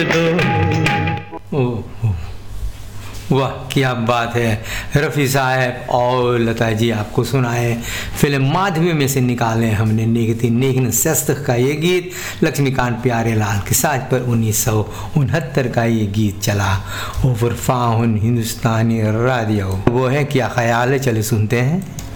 ओह, वाह क्या बात है। रफ़ी साहब और लता जी आपको सुनाए फिल्म माधवी में से निकाले हमने नेक शस्त्र का ये गीत लक्ष्मीकांत प्यारेलाल के साज पर 1969 का ये गीत चला ओवर फाउन हिंदुस्तानी रेडियो। वो है क्या ख्याल है, चले सुनते हैं।